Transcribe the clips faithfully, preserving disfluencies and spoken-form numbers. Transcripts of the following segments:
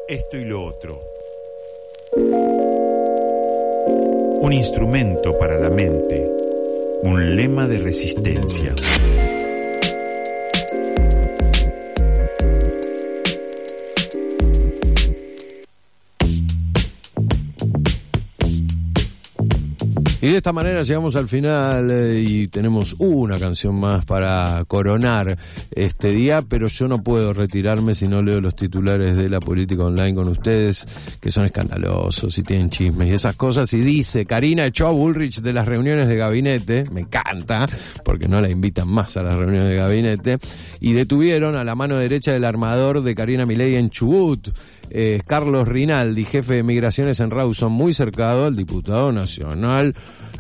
esto y lo otro. Un instrumento para la mente, un lema de resistencia. Y de esta manera llegamos al final eh, y tenemos una canción más para coronar este día, pero yo no puedo retirarme si no leo los titulares de La Política Online con ustedes, que son escandalosos y tienen chismes y esas cosas. Y dice, Karina echó a Bullrich de las reuniones de gabinete, me encanta, porque no la invitan más a las reuniones de gabinete, y detuvieron a la mano derecha del armador de Karina Milei en Chubut. Eh, Carlos Rinaldi, jefe de migraciones en Rawson, muy cercano al diputado nacional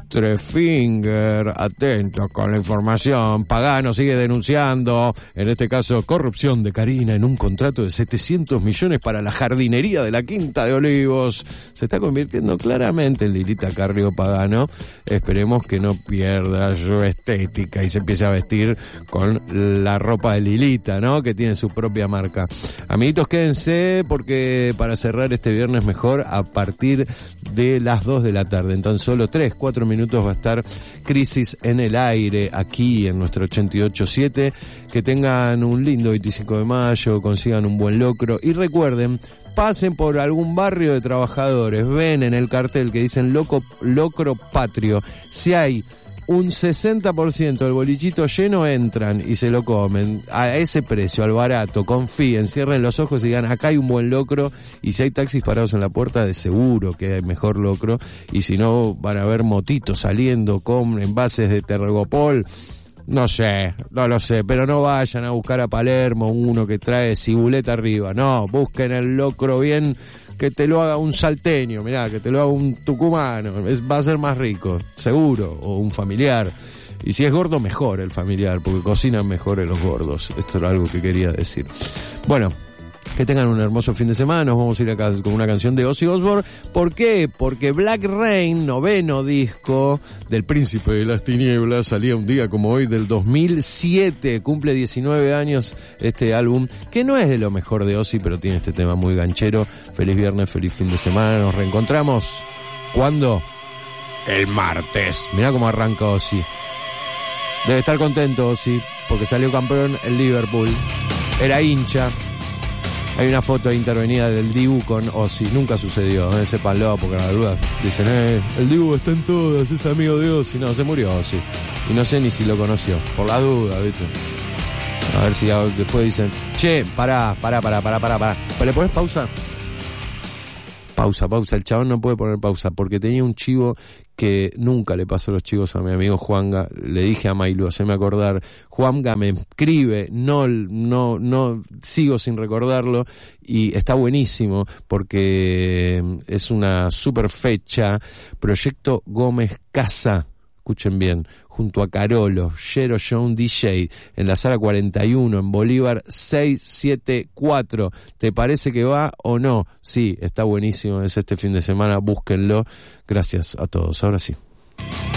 Trefinger. Atento con la información. Pagano sigue denunciando, en este caso, corrupción de Karina en un contrato de setecientos millones para la jardinería de la Quinta de Olivos. Se está convirtiendo claramente en Lilita Carrió Pagano. Esperemos que no pierda su estética y se empiece a vestir con la ropa de Lilita, ¿no? Que tiene su propia marca. Amiguitos, quédense porque para cerrar este viernes mejor, a partir de las dos de la tarde, en tan solo tres, cuatro minutos va a estar Crisis en el Aire aquí en nuestro ochenta y ocho siete. Que tengan un lindo veinticinco de mayo, consigan un buen locro y recuerden, pasen por algún barrio de trabajadores, ven en el cartel que dicen loco, locro patrio. Si hay un sesenta por ciento del bolichito lleno, entran y se lo comen a ese precio, al barato. Confíen, cierren los ojos y digan, acá hay un buen locro. Y si hay taxis parados en la puerta, de seguro que hay mejor locro. Y si no, van a ver motitos saliendo con envases de Tergopol. No sé, no lo sé, pero no vayan a buscar a Palermo uno que trae cibuleta arriba. No, busquen el locro bien, que te lo haga un salteño, mirá, que te lo haga un tucumano, es, va a ser más rico, seguro, o un familiar. Y si es gordo, mejor el familiar, porque cocinan mejor los gordos. Esto era algo que quería decir. Bueno, que tengan un hermoso fin de semana. Nos vamos a ir acá con una canción de Ozzy Osbourne. ¿Por qué? Porque Black Rain, noveno disco del Príncipe de las Tinieblas, salía un día como hoy del dos mil siete. Cumple diecinueve años este álbum, que no es de lo mejor de Ozzy, pero tiene este tema muy ganchero. Feliz viernes, feliz fin de semana. Nos reencontramos. ¿Cuándo? El martes. Mirá cómo arranca Ozzy. Debe estar contento Ozzy, porque salió campeón en Liverpool. Era hincha. Hay una foto intervenida del Dibu con Ozzy. Nunca sucedió, ¿eh? Sépanlo, porque en la duda dicen, eh, el Dibu está en todas, es amigo de Ozzy. No, se murió Ozzy. Y no sé ni si lo conoció. Por la duda, ¿viste? A ver si después dicen, che, pará, pará, pará, pará, pará, pará. ¿Le pones pausa? Pausa, pausa. El chabón no puede poner pausa porque tenía un chivo que nunca le pasó los chivos a mi amigo Juanga. Le dije a Mailu, haceme acordar. Juanga me escribe, no, no, no, sigo sin recordarlo, y está buenísimo porque es una super fecha. Proyecto Gómez Casa, escuchen bien, junto a Carolo, Jero John D J, en la sala cuarenta y uno, en Bolívar seiscientos setenta y cuatro. ¿Te parece que va o no? Sí, está buenísimo, es este fin de semana, búsquenlo. Gracias a todos, ahora sí.